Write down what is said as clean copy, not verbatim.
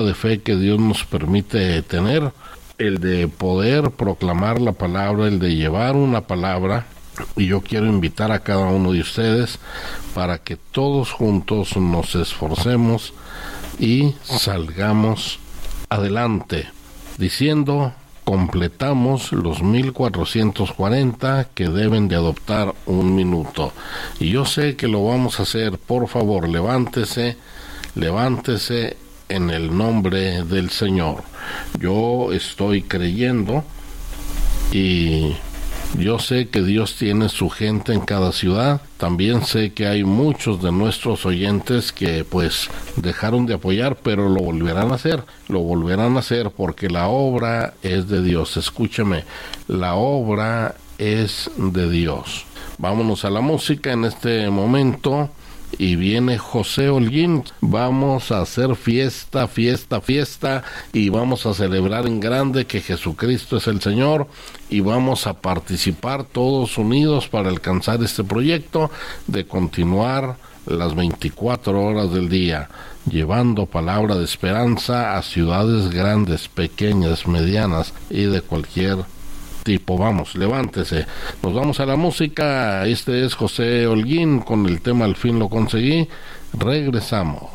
de fe que Dios nos permite tener, el de poder proclamar la palabra, el de llevar una palabra. Y yo quiero invitar a cada uno de ustedes para que todos juntos nos esforcemos y salgamos adelante, diciendo: completamos los 1440 que deben de adoptar un minuto. Y yo sé que lo vamos a hacer. Por favor, levántese en el nombre del Señor. Yo estoy creyendo y yo sé que Dios tiene su gente en cada ciudad. También sé que hay muchos de nuestros oyentes que pues dejaron de apoyar, pero lo volverán a hacer porque la obra es de Dios. Escúcheme, la obra es de Dios. Vámonos a la música en este momento. Y viene José Holguín. Vamos a hacer fiesta, y vamos a celebrar en grande que Jesucristo es el Señor, y vamos a participar todos unidos para alcanzar este proyecto de continuar las 24 horas del día, llevando palabra de esperanza a ciudades grandes, pequeñas, medianas y de cualquier tipo. Vamos, levántese. Nos vamos a la música. Este es José Holguín con el tema Al fin lo conseguí. Regresamos.